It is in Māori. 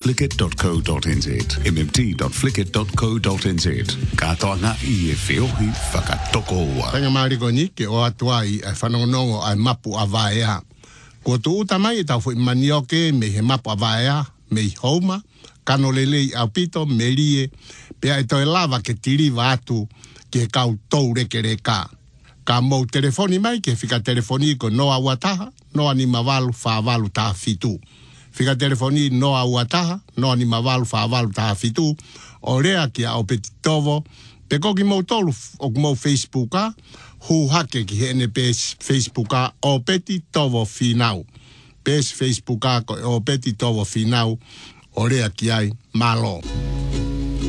mmt.flickit.co.nz mmt.flickit.co.nz Katoanga I whiohi whakatokoa. Tanga marikoni ke o atuai e whanongonongo ai mapu a vaea. Ko tu utamai e tau fui manioke me he mapu a vaea, me I houma, kano lelei au pito, me lie, pea e toi lava ke tiriva atu ke kau tou reke reka. Ka mou telefoni mai ke fika telefoni ko noa wataha, noa ni mavalu whaavalu taha fitu. Fika telefoni noa wataha, noa ni mavalu whaavalu taha fitu, o rea ki a opeti tovo, pe koki mou tolu o mou Facebooka, hu hake ki hene pes Facebooka o peti tovo finau. Pes Facebooka ko o peti tovo finau, o rea ki ai malo.